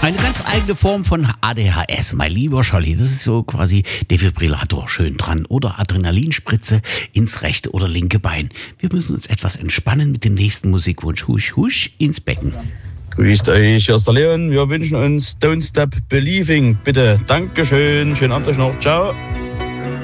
Eine ganz eigene Form von ADHS, mein lieber Scholli. Das ist so quasi Defibrillator schön dran oder Adrenalinspritze ins rechte oder linke Bein. Wir müssen uns etwas entspannen mit dem nächsten Musikwunsch. Husch, husch ins Becken. Grüßt euch, Erster Leon. Wir wünschen uns Don't Stop Believing. Bitte, Dankeschön. Schönen Abend euch noch. Ciao.